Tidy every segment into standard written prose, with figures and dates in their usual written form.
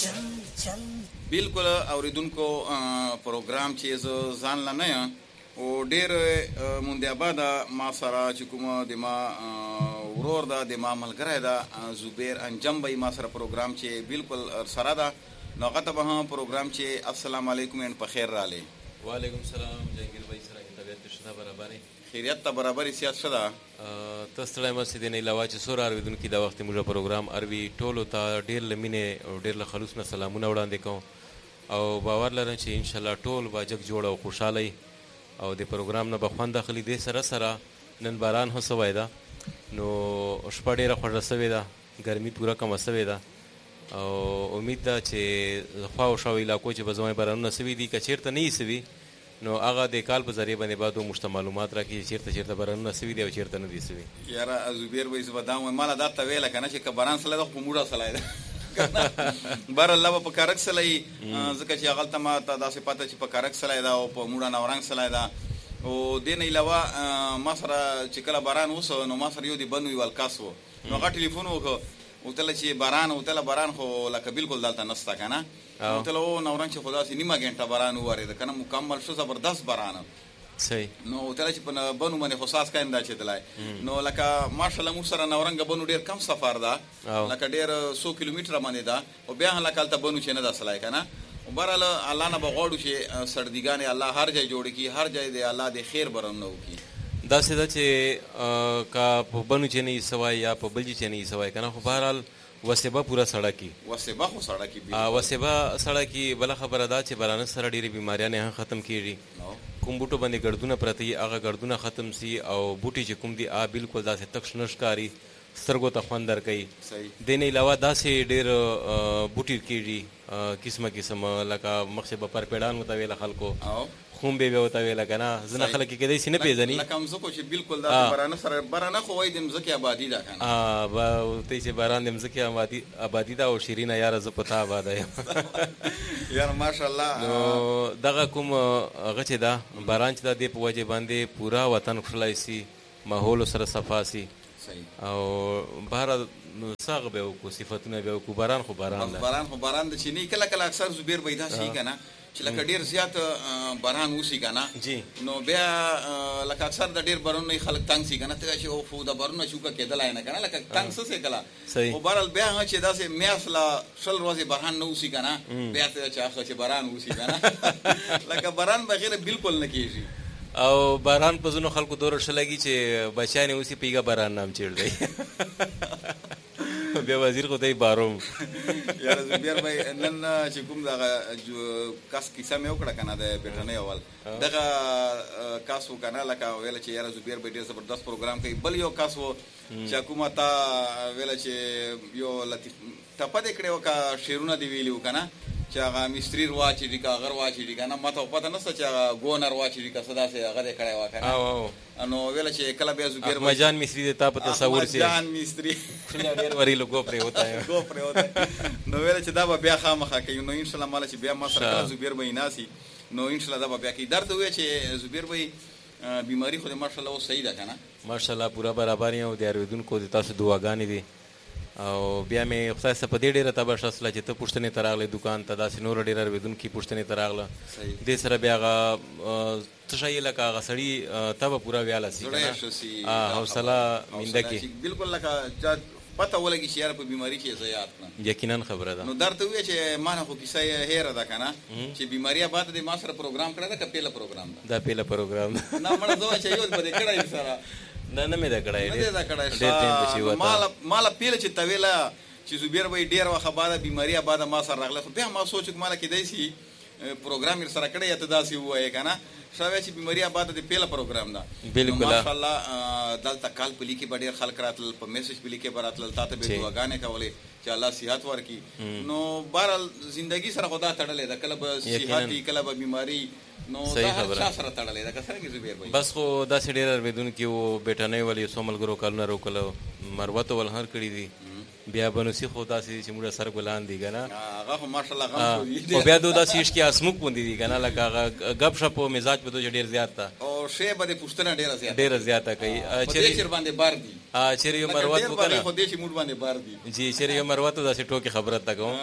بالکل اوریدونکو پروګرام چې ځان لا نه او ډېر مونږ آباده ما سره چې کوم د ما ورور دا د ما ملګری دا زبیر انجم به ما سره پروګرام چې بالکل سره دا نو غته به پروګرام چې السلام علیکم ان په خیر رااله وعلیکم السلام جنگیر بھائی سره طبیعت شته برابرې خیریت ته برابرې سیاست شته تاسو ته مسجد نه علاوه چې سور اوریدونکو دا وخت موږ پروګرام اروي ټولو ته ډېر لمینه او ډېر له خلوص نه سلامونه وړاندې کوم او باور لرم چې ان شاء الله ټول باجک جوړ او خوشاله او د پروګرام نه بخوند داخلي دې سره سره نن باران هو سوای دا نو شپه ډېره خوږه سوې ده ګرمي پوره کم سوې ده او امید ده چې خوا او شاو علاقو چې بزمای بارانونه سوي دي که چیرته نه سوي نو هغه د کال په ذریعه باندې بعدو مشته معلومات راکړي چیرته بارانونه سوي دي او چیرته نه دي سوي یاره زبیر وایي زبدان مال دا ته ویل کنه چې باران سره د کوموډه سلای ده بار الله په کارک سلای ځکه چې غلطه ما ته داسې پته چې په کارک سلای دا او په موډه نورنګ سلای دا او دین علاوه ما سره چې کله باران وسو نو ما سره یو دی بنوي والکاسو نو غا ټلیفون وکړ او تل چې باران خو لکه بالکل دلته نستا کنه او تل او نورنګ چې خدا سي نیمه غنټه باران واره ده کنه مکمل شو زبردست باران صحیح نو تل چې په بنو باندې خصاص کایم دا چې دلای نو لکه ماشاءالله مو سره نورنګ بنو ډیر کم سفر ده لکه ډیر 100 کیلومتر باندې ده او بیا لکه تل بنو چې نه ده سلای کنه وبرال الله نه بغوړو چې سردګانې الله هر ځای جوړ کی هر ځای دی الله د خیر برنو کی دا سده چې کا په بنو چې نه سوای یا په بلجی چې نه سوای کنه خو بهرحال وسبه پورا سړکی وسبه خو سړکی وسبه سړکی بل خبره دا چې باران سره ډېری بیماریاں نه ختم کیږي کوم بوټو باندې ګردونه پرتی هغه ګردونه ختم سي او بوټي چې کوم دي بالکل داسې تک نشکاری سترګو ته خوند درکوي دین علاوه داسې ډېر بوټي کیږي قسم لکه مخشه په پرپېډان متویل خلکو خوم به وته ویل کنه زنه خلک کې دې نه پیژني لکه هم زکو چې بالکل دا باران سره باران خو وای د مزکی آبادی ده کنه با ته چې باران د مزکی آبادی ده او شیرینه یار ز پتا آباد یم یار ماشاءالله نو دغه کوم هغه چې دا باران چې د په وجه باندې پورا وطن خلای سي ماحول سره صفا سي او بهر ساغ به کو صفاتونه به کو باران خو باران د چینی کله اکثر زبیر پیدا شي کنه چې لکه ډیر زیات باران وسی کنه نو بیا لکه اکثر د ډیر باران نه خلک تنگ سي کنه ته چې او فو د باران شوکه کېدلای نه کنه لکه تنگ څه کلا او بارل بیا چې داسې میاسلا شل ورځې باران نه وسی کنه بیا ته چې باران وسی کنه لکه باران بغیر بالکل نه کیږي او باران په زونو خلکو دور شلګي چې بچای نه اوسې پیګه باران نام چیر دی بیا وزیر خو ته باروم یار زبیر بھائی نن چې کوم دا کاس کیسه مې وکړه کنه د بیٹنې اول دغه کاسو کنه لکه ویل چې یار زبیر بھائی ډیر زبردست پروګرام کوي بل یو کاسو چې کومه تا ویل چې یو لطیف ټپه دې کړو کا شیرونه دی ویلو کنه چې هغه مستری رواچې دي کا غر واچې دي کنه ماته پته نشته چې هغه ګونر واچې دي کا صدا سي هغه دې کړای وکنه نو ویل چې کله بیا زبیر مجان مستری دې تا په تصور سي مجان مستری ډیر وری لوګو پرې ہوتا ہے نو ویل چې دا بیا خامخا کوي نو ان شاء الله مال چې بیا ما سره زبیر به ناسي نو ان شاء الله دا بیا کی درد وې چې زبیر به بیماری خو ماشاء الله صحیح ده کنه ماشاء الله پورا برابر یو د ارویدونکو د تاسو دعاګانې دي او بیا مې خدای څخه په دې ډېره تبه شاسله چې ته پوښتنې ته راغلې دکان ته داسې نور ډېر اورېدونکي پوښتنې ته راغله دې سره بیا هغه څه شی لکه هغه سړي تبه پوره ویاله سي حوصله مینده کې بالکل لکه پته ولګي چې یار په بیماری کې زیات نه یقینا خبره ده نو درته وی چې ما نه خو کیسه هیر ده کنه چې بیماری بعد د ما سره پروګرام کړه دا کپیله پروګرام دا پیله پروګرام نه مړ دوه چې یو بده کړای سره نه مې دا کړای مال پیله چې طویله چې زبیر به ډیر وخت بعد بیماری بعد ما سره راغله خو بیا ما سوچ مال کې دی سي پروګرام یې سره کړی ته داسې وایي کنه شاوې چې بیماری بعد د پیله پروګرام دا بالکل ماشاءالله دلته کال پلی کې ډیر خلک راتل په میسج پلی کې براتل تاسو به دعاګانې کولې چې الله صحت ورکړي نو بهرال ژوندۍ سره خدا تړلې ده کله به صحت کله به بیماری نو دا څه سره تړلې ده کسره کې زبیر بھائی بس خو دا سړي ورودون کې و بیٹانې ولې سوملګرو کالونه روکلو مروته ول هر کړی دي بیا بنوسی خو داسې چې موږ سره ګلان دي کنه هغه ماشاءالله غم دي او بیا دوه داسې کې اسموک پوندې دي کنه لکه غب شپ او مزاج په دوه ډیر زیات تا او شی به پښتنه ډیر زیاته کوي چیرې باندې بار دي چیرې یو مروت وکړه خو دې چې موږ باندې بار دي جی چیرې یو مروت داسې ټوکی خبره تا کوم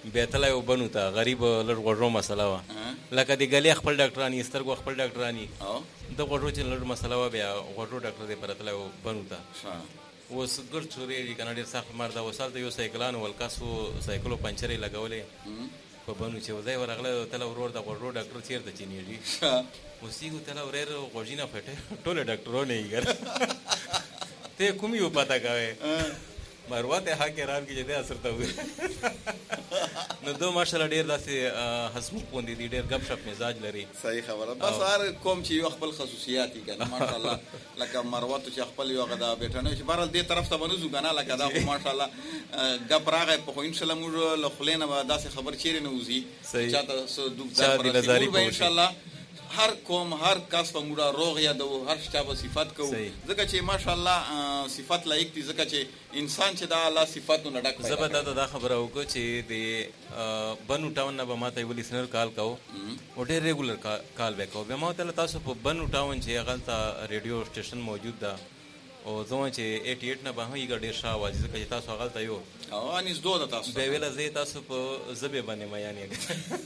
بیا تللی و بنو ته غریب لږ غوږو مسله وه لکه د ګلې خپل ډاکټراني سترګو خپل ډاکټراني د غوږو چې لږ مسله وه بیا غوږو ډاکټر دی پره تللی و بنو ته اوس ګرد چورېږي که نه ډېر سخت مار ده اوس هلته یو سایکلان ول کس و سایکلو پنچر یې لګولی په بنو چې ځای ورغلی تله ورور د غوږو ډاکټر چېرته چینېږي اوس یې تله ورېر غوږینه فټې ټولې ډاکټرونه یې ګر ته کوم یو پته کوې مروه ته حق رام کې چې دی اثر ته وي نو دو ماشاءالله ډېر داسې حسموک غوندې دي ډېر ګپ شپ مزاج لري صحیح خبره بس هر قوم چې یو خپل خصوصیات یې که نه ماشاءالله لکه مروه ته چې خپل یو هغه د بیټنۍ چې بهرحال دې طرف ته به نه ځو که نه لکه دا خو ماشاءالله ګپ راغی په خو انشاءالله موږ له خولې نه به داسې خبر چیرې نه وځي چاته څه دوک موږ به انشاءالله هر قوم هر کس په موږ روغ یادو هر شته به صفت کوو ځکه چې ماشاءالله صفت لایق دي ځکه چې انسان چې دا الله صفاتونه ډک زه به دا خبره وکړو چې د بنو ټاون نه به ما ته یو لیسنر کال کوو او ډېر ریګولر کال به کوو بیا ما ورته تاسو په بنو ټاون چې هغلته ریډیو سټیشن موجود ده او زه وایم چې 88 نه به هم یې ډېر ښه اواز ځکه چې تاسو هغلته یو نږدې ده تاسو بیا ویله زه تاسو په ژبې باندې میان یم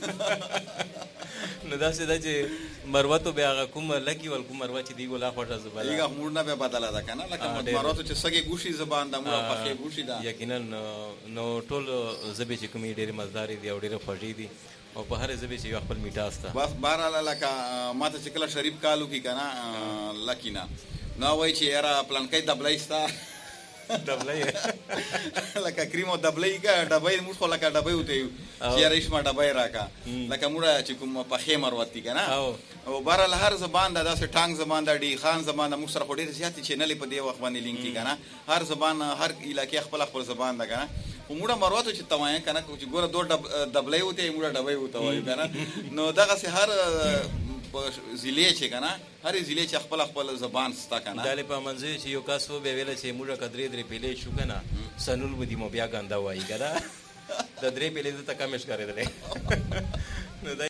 نو داسې ده چې مروه ته بیا هغه کوم لکي ول کوم مروه چې دی ګولا خوښه زبان دیګه موږ نه به بدله ده کنه لکه مروه ته چې سګي ګوشي زبان د موږ په کې ګوشي ده یقینا نو ټول ژبې چې کومې ډېرې مزداري دي او ډېرې خوږې دي او په هر ژبې چې یو خپل میټاس ته بس بهرحال لکه ماته چې کله شریف کالو کې کنه لکینا نو وای چې یاره پلانکۍ دبلۍ ستا دبلۍ لکه کریم او دبلۍ کا ډبۍ موږ خو لکه ډبۍ وته یو چې یاره اشما ډبۍ راکا لکه موږ چې کوم په خیمر وتی کنه او بهرحال هر زبان دا داسې ټانګ زبان دا ډی خان زبان دا موږ سره خو ډېر زیاتې چینلې په دې وخت باندې لینک دي کنه هر زبان هر علاقې خپل زبان ده کنه موږ مروته چې توای کنه چې ګوره دوه دبلۍ وته موږ ډبۍ وته وای کنه نو دغه سه هر ضلع چې کنه هر ضلع چې خپل زبان ستا کنه دالې په منځ چې یو کس و به ویل چې موږ کدرې درې پیلې شو کنه سنول ودی مو بیا ګنده وای کنه د درې پیلې ته کمش کړېدلې نو دا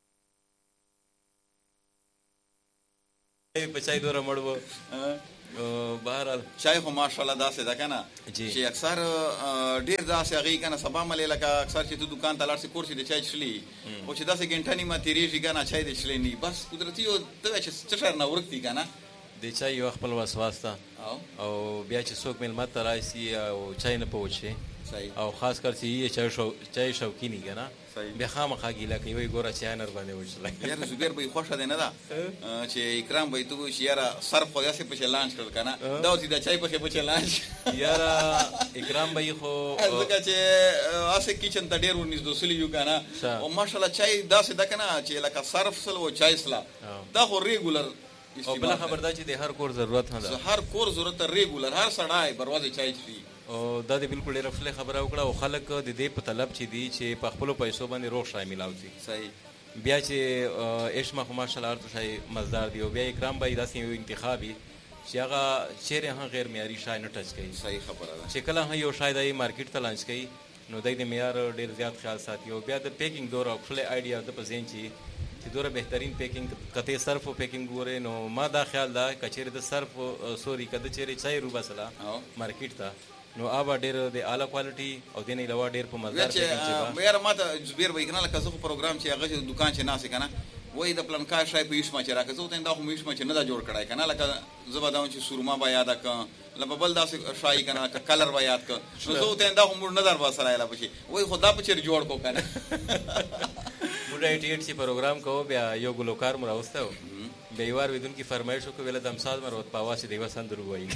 په چای دوره مړو بهرحال چای خو ماشاءالله داسې ده کنه چې اکثر ډیر داسې هغې کنه سبا ملې لکه اکثر چې ته دکان ته لاړ سې کور چې د چای څښلي خو چې داسې ګنټه نیمه تېرېږي کنه چای دې څښلی نه بس قدرتي یو ته چې څه شی نه ورک دي کنه د چای یو خپل وسواس ته او بیا چې څوک میلمه ته راشي او چای نه پوه شي او خاص کر چې یې چای شوقیني که نه بیا خامخا ګیله کوي وایي ګوره چای نر باندې وچلی یاره زبیر به یې خوښه دی نه ده چې اکرام به یې ته وایي چې یاره صرف خو داسې پسې لانچ کړل که نه دا اوس د چای پسې لانچ یاره اکرام به یې خو ځکه چې هسې کچن ته ډېر ورنږدې سلي یو که نه او ماشاءالله چای داسې ده که نه چې لکه صرف سل او چای سله دا خو ریګولر او بله خبر دا چې د هر کور ضرورت هم ده هر کور ضرورت ته ریګولر هر سړی بروازې چای څښي او دا د بالکل ډېره ښکلې خبره وکړه او خلک د دې په طلب چې دي چې په خپلو پیسو باندې روغ شی میلاو شي صحیح بیا چې اشما خو ماشاءالله هر څه شی مزدار دی او بیا اکرام به یې داسې یو انتخاب وي چې هغه چیرې هم غیر معیاري شی نه ټچ کوي صحیح خبره ده چې کله هم یو شی دی مارکیټ ته لانچ کوي نو دی د معیار ډېر زیات خیال ساتي او بیا د پیکینګ دوره ښکلی آیډیا د په ذهن چې دوره بهترین پیکینګ کته صرف پیکینګ ګوره نو ما دا خیال دا کچېره د صرف سوري کده چیرې چای روبا سلا مارکیټ ته نو آبا ډېر د اعلی کوالټي او دې نه علاوه ډېر په مزدار پیکینګ چې یاره ما ته زبیر وایي کنه لکه زه خو پروګرام چې هغه دکان چې ناسې کنه وایي د پلانکا شای په یوشما چې راکړه زه ورته دا خو مې یوشما چې نه دا جوړ کړی کنه لکه زه به دا وایم چې سورما به یاده کړم لکه بل داسې شای کنه لکه کلر به یاد کړم نو زه ورته دا خو موږ نه در به سره یاله پشي وایي خو دا په چېر جوړ کړو کنه موږ 88 چې پروګرام کوو بیا یو ګلوکار مو راوستی و بیا یو وار ویدونکي فرمایش وکړو ویله دمساز مه راوت په اواز چې د یوه سندر ووایي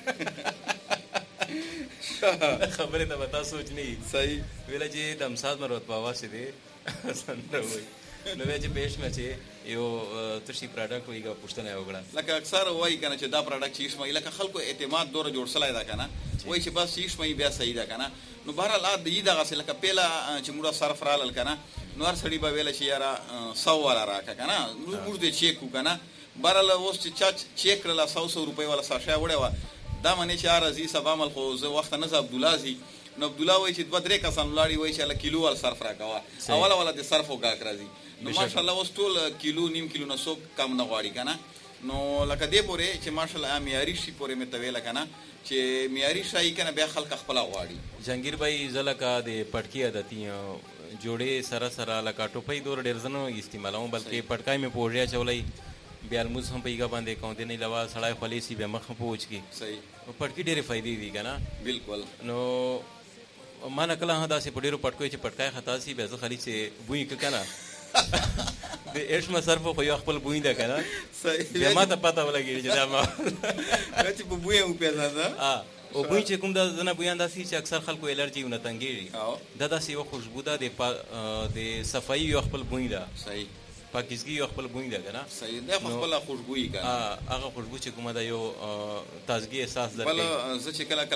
خبرې ته به تا سوچ نه وي صحیح ویله چې دمساز مه راوت په اواز چې دی سندر ووایي نو بیا چې پیش مې چې یو تشي پروډکټ وایي پوښتنه یې وکړه لکه اکثر وایي کنه چې دا پروډکټ چې ایشمه لکه خلکو اعتماد دوره جوړ سلی ده کنه وایي چې بس ایشمه بیا صحیح ده کنه نو بهرحال یې دغسې لکه پیله چې موږ صرف رالل کنه نو هر سړي به ویله چې یاره 100 والا راکړه کنه موږ دې چیک وکړو کنه بهرحال اوس چې چا چیک کړله 100 روپۍ والا ساشا وړې وه دا منې چې راځي سبا عمل خو زه وخته نه زه عبدالله ځي نو عبدالله وایي چې 2-3 کسان ولاړي وایي چې کیلو ول صرف راکوه اوله والا د صرف وګاک راځي نو ماشاءالله اوس ټول کیلو نیم کیلو نه څوک کم نه غواړي که نه نو لکه دې پورې چې ماشاءالله معیاري شي پورې مې ته ویله که نه چې معیاري شی که نه بیا خلک خپله غواړي جهانګیر بھائی زه لکه د پټکي عادتي جوړې سره سره لکه ټوپۍ دور ډېر زه نه استعمالوم بلکې پټکای مې په اوږې اچولی بیا لمونځ هم په ایږه باندې کوم. دې نه علاوه سړی خولې سي بیا مخ هم په وچ کړي. پټکي ډېرې فایدې دي که نه؟ بالکل. نو ما نه کله هم داسې په ډېرو پټکو چې پټکای خطا سي بیا زه خالي چې بوی که که نه د ایشمه صرف خو یو خپل بوی ده که نه بیا ما ته پته ولګېږي چې دا ما چې په بوی هم وپېژنده. او بوی چې کوم د نه بویان داسې چې اکثر خلکو الرجي ونه تنګېږي دا داسې یوه خوشبو ده د صفایي یو خپل بوی ده. صحیح. پاکیزګي یو خپل بوی ده که نه؟ صحیح. دا خو خپله خوشبویي که نه هغه خوشبو چې کومه ده یو تازګي احساس درکوي. بله زه چې کله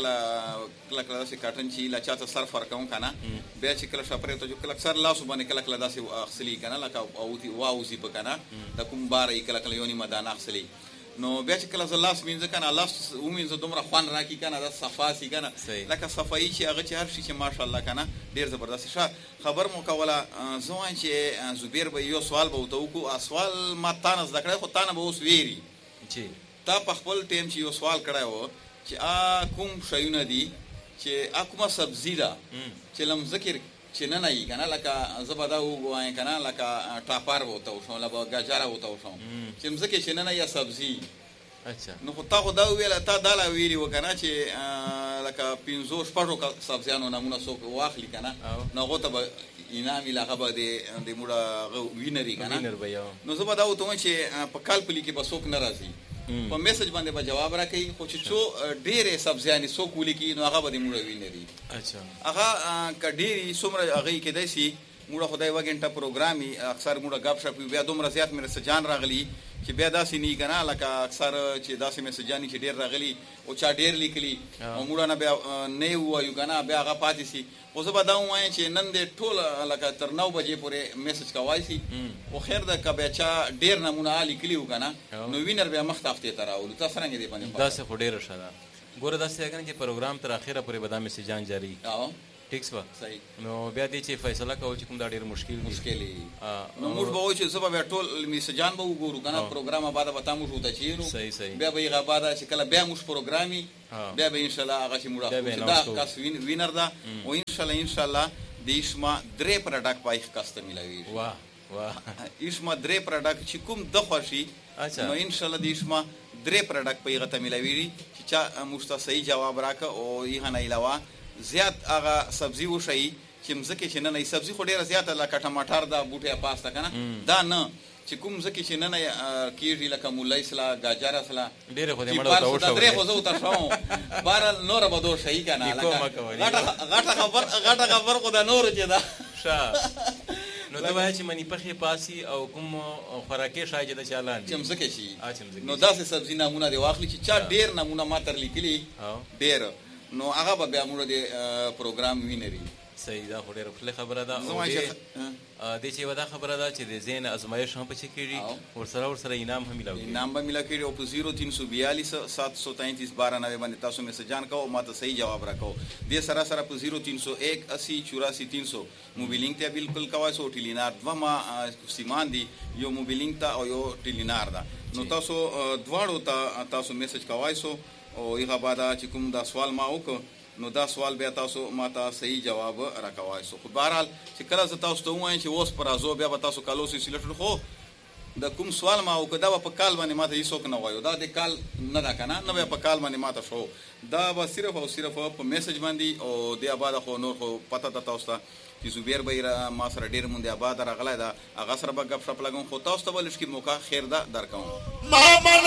داسې کاټن چې له چا ته صرف ورکوم که نه بیا چې کله شاپرې ته جو کله اکثر لاسو باندې کله داسې اخیستلي که نه لکه واوځي په که نه د کوم باره یې کله یو نیمه دانه اخیستلي نو بیا چې کله زه لاس مینځه که نه لاس ومینځه دومره خوند راکړي که نه دا صفا سي که نه لکه صفایي چې هغه چې هر شي چې ماشاءالله که نه ډېر زبردست. ښه خبر مو کوله. زه وایم چې زبیر به یو سوال به ورته وکړو. سوال ما تا نه زده کړی خو تا نه به اوس ویري چې تا په خپل ټایم چې یو سوال کړی و چې کوم شیونه دي چې کومه سبزي ده چې له مځکې چې نه یي که نه لکه زه به دا ووایم که نه لکه ټاپر به ورته وشم لکه ګاجره ورته وشم چې مځکې چې نه یا سبزي. نو خو تا خو دا وویله تا دا لا ویلي وه که نه چې لکه 500-6 سبزیانو نمونه څوک واخلي که نه نو هغو ته به انعام وي هغه به د موږه هغه وینري که نه. نو زه به دا ورته وایم چې په کال پلي کې به څوک نه راځي په میسج باندې به جواب راکوي خو چې څو ډېرې سبزیانې څوک ولیکي نو هغه به د موږه وینري. هغه که ډېرې څومره هغه یې کیدای شي موږه خدای 1 غنټه پروګرام وي اکثر موږه ګپ شپ وي بیا دومره زیات مې مسجان راغلي چې بیا داسې نه وي که نه لکه اکثر چې داسې مسجانې چې ډېر راغلي او چا ډېر لیکلي او موږه نه بیا نه یې ووایو که نه بیا هغه پاتې سي. خو زه به دا ووایم چې نن دې ټول لکه تر 9 بجې پورې میسج کوای سي خو خیر ده که بیا چا ډېر نمونه لیکلي وو که نه نو وینر بیا مخته هفتې ته راولو. تا څرنګه دې باندې داسې خو ډېره ښه ده. ګوره داسې ده که نه چې پروګرام تر اخره پورې به دا میسجان جاري ټیک شوه. نو بیا دې چې فیصله کوو چې کوم دا ډېر مشکل دي نو موږ به وایو چې زه به بیا ټول میسجان به وګورو که نه پروګرام بعده به تا موږ ورته چیرو بیا به یې هغه بعده چې کله بیا موږ پروګرام وي بیا به انشاءالله هغه چې موږ دا کس وینر ده او انشاءالله د ایشما 3 پروډکټ په ایخ کس ته میلاویږي. ایشما 3 پروډکټ چې کوم د خوښي نو انشاءالله د ایشما 3 پروډکټ په ایغه ته میلاویږي چې چا موږ ته صحیح جواب راکړه او یې نه علاوه زیات هغه سبزي وشي چې مځکې چې نه سبزي خو ډېره زیاته لکه ټماټر ده بوټی پاسته که نه دا نه چې کوم ځکه چې نه کېږي لکه مولی سله ګاجره سله ډېرې خو دې مړه ورته وشولې درې خو زه ورته شوم بهرحال نوره به دور شهي که نه غټه خبر خو د نورو چې ده نو ته وایه چې منی پخې پاسي او کوم خوراکي شای چې د چا لاندې چې مځکې شي نو داسې سبزي نمونه دې واخلي چې چا ډېر نمونه ما تر لیکلي ډېر نو هغه به بیا موږ د پروګرام وینري. صحیح دا خو ډېره ښکلې خبره ده. او دې چې یوه دا خبره ده چې د ذهن ازمایش هم پکې کېږي ورسره انعام هم میلاو کېږي. انعام به میلاو کېږي او په 0342 733 12 باندې تاسو میسجان کوو ما ته صحیح جواب راکوو. دې سره سره په 0301 80 84 300 موبیلینګ ته بالکل کوای سو ټیلینار دوه سیمان دي یو موبیلینګ ته او یو ټیلینار ده نو تاسو دواړو ته تاسو میسج کوای سو او هغه بعد چې کوم دا سوال ما وکړ نو دا سوال بیا تاسو ما ته صحیح جواب راکوای سو. خو بهرحال چې کله زه تاسو ته ووایم چې اوس پر ازو بیا به تاسو کالو سلسله خو د کوم سوال ما وکړ دا په کال باندې ما ته هیڅوک نه وایو دا د کال نه ده که نه به په کال باندې ما ته شو دا به صرف او صرف په میسج باندې او د آباده خو نور خو پته ده تاسو ته چې زبیر به ما سره ډېر مونږ د آباده راغلی ده هغه سره به ګپ شپ لګوم خو تاسو ته به لږ کې موقع خیر ده درکوم.